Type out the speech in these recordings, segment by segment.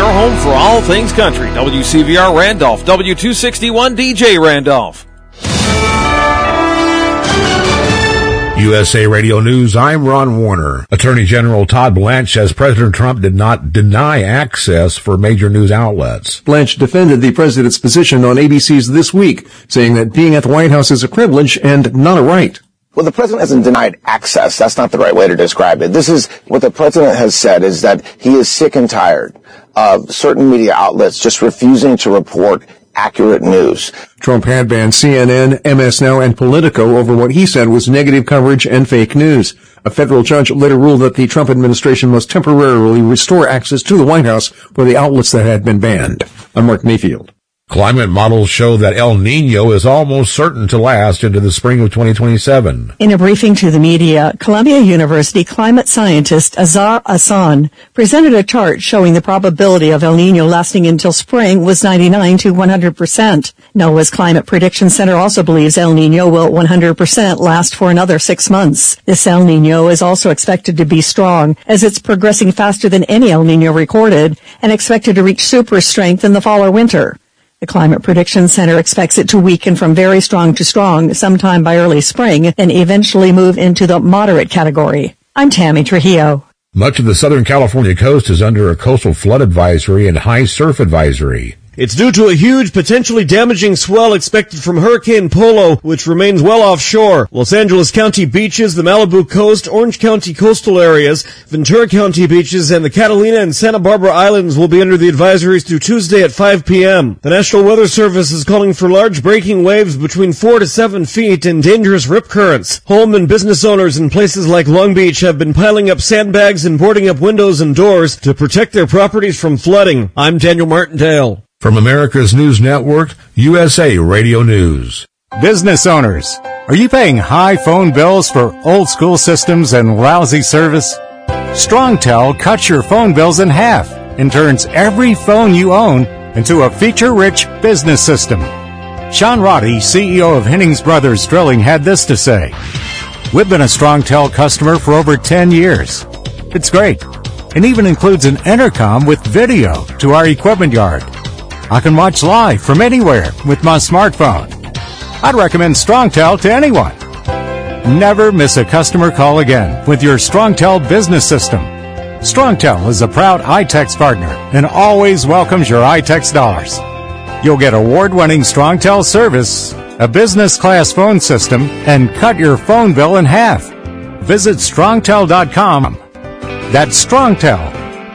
home for all things country. WCVR Randolph, W261 DJ Randolph. USA Radio News, I'm Ron Warner. Attorney General Todd Blanche says President Trump did not deny access for major news outlets. Blanche defended the president's position on ABC's This Week, saying that being at the White House is a privilege and not a right. Well, the president hasn't denied access. That's not the right way to describe it. This is what the president has said, is that he is sick and tired of certain media outlets just refusing to report accurate news. Trump had banned CNN, MS Now, and Politico over what he said was negative coverage and fake news. A federal judge later ruled that the Trump administration must temporarily restore access to the White House for the outlets that had been banned. I'm Mark Mayfield. Climate models show that El Nino is almost certain to last into the spring of 2027. In a briefing to the media, Columbia University climate scientist Azar Hassan presented a chart showing the probability of El Nino lasting until spring was 99 to 100%. NOAA's Climate Prediction Center also believes El Nino will 100% last for another 6 months. This El Nino is also expected to be strong, as it's progressing faster than any El Nino recorded and expected to reach super strength in the fall or winter. The Climate Prediction Center expects it to weaken from very strong to strong sometime by early spring and eventually move into the moderate category. I'm Tammy Trujillo. Much of the Southern California coast is under a coastal flood advisory and high surf advisory. It's due to a huge, potentially damaging swell expected from Hurricane Polo, which remains well offshore. Los Angeles County beaches, the Malibu coast, Orange County coastal areas, Ventura County beaches, and the Catalina and Santa Barbara Islands will be under the advisories through Tuesday at 5 p.m. The National Weather Service is calling for large breaking waves between 4 to 7 feet and dangerous rip currents. Home and business owners in places like Long Beach have been piling up sandbags and boarding up windows and doors to protect their properties from flooding. I'm Daniel Martindale. From America's News Network, USA Radio News. Business owners, are you paying high phone bills for old school systems and lousy service? StrongTel cuts your phone bills in half and turns every phone you own into a feature-rich business system. Sean Roddy, CEO of Hennings Brothers Drilling, had this to say: "We've been a StrongTel customer for over 10 years. It's great, and even includes an intercom with video to our equipment yard. I can watch live from anywhere with my smartphone. I'd recommend StrongTel to anyone. Never miss a customer call again with your StrongTel business system. StrongTel is a proud iTex partner and always welcomes your iTex dollars. You'll get award-winning StrongTel service, a business-class phone system, and cut your phone bill in half. Visit StrongTel.com. That's StrongTel,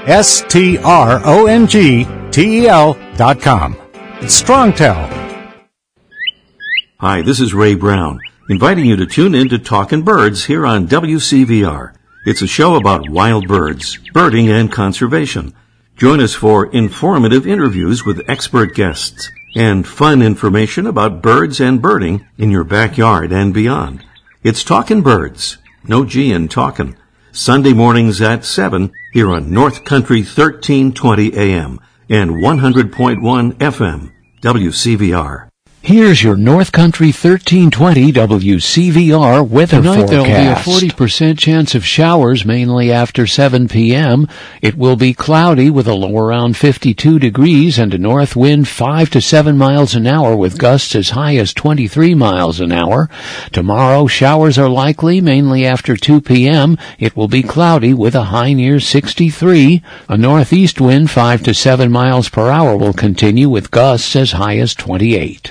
StrongTel.com. It's StrongTel. Hi, this is Ray Brown, inviting you to tune in to Talkin' Birds here on WCVR. It's a show about wild birds, birding, and conservation. Join us for informative interviews with expert guests and fun information about birds and birding in your backyard and beyond. It's Talkin' Birds, no G in talkin', Sunday mornings at 7 here on North Country 1320 AM and 100.1 FM, WCVR. Here's your North Country 1320 WCVR weather forecast. Tonight there will be a 40% chance of showers, mainly after 7 p.m. It will be cloudy with a low around 52 degrees and a north wind 5 to 7 miles an hour with gusts as high as 23 miles an hour. Tomorrow, showers are likely, mainly after 2 p.m. It will be cloudy with a high near 63. A northeast wind 5 to 7 miles per hour will continue with gusts as high as 28.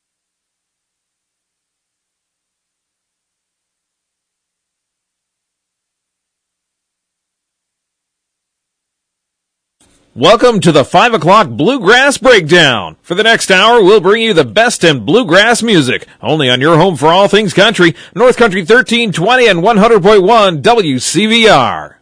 Welcome to the 5 o'clock Bluegrass Breakdown. For the next hour, we'll bring you the best in bluegrass music, only on your home for all things country, North Country 1320 and 100.1 WCVR.